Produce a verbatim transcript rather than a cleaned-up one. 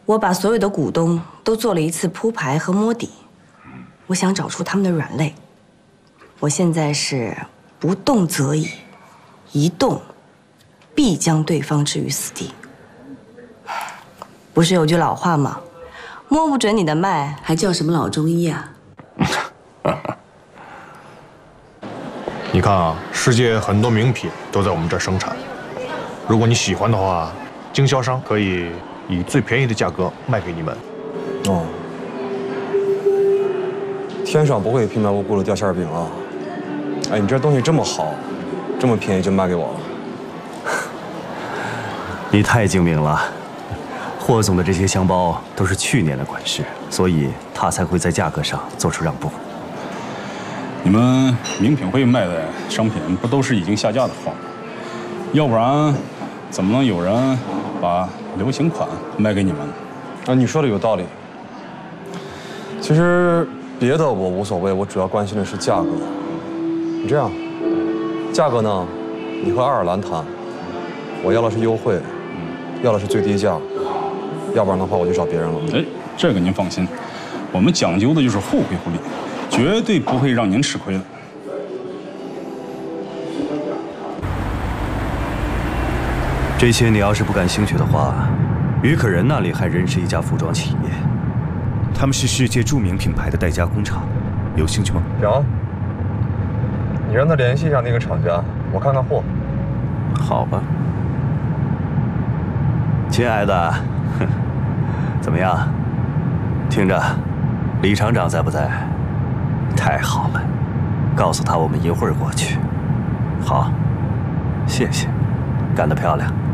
我把所有的股东都做了一次铺排和摸底，我想找出他们的软肋。我现在是不动则已，一动必将对方置于死地。不是有句老话吗？摸不准你的脉，还叫什么老中医啊？ 你看啊，世界很多名品都在我们这儿生产。如果你喜欢的话，经销商可以以最便宜的价格卖给你们。 哦，天上不会平白无故的掉馅饼啊！哎，你这东西这么好，这么便宜就卖给我了。 你太精明了，霍总的这些香包都是去年的款式，所以他才会在价格上做出让步。 你们名品会卖的商品不都是已经下架的货吗？要不然怎么能有人把流行款卖给你们呢？ 啊，你说的有道理。其实别的我无所谓，我主要关心的是价格。你这样，价格呢，你和爱尔兰谈，我要的是优惠，要的是最低价，要不然的话我就找别人了。 哎，这个您放心，我们讲究的就是互惠互利，绝对不会让您吃亏的。 这些你要是不感兴趣的话，于可人那里还认识一家服装企业，他们是世界著名品牌的代加工厂，有兴趣吗？ 行，你让他联系一下那个厂家，我看看货。 好吧，亲爱的，哼，怎么样？听着，李厂长在不在？太好了，告诉他我们一会儿过去。好，谢谢，干得漂亮。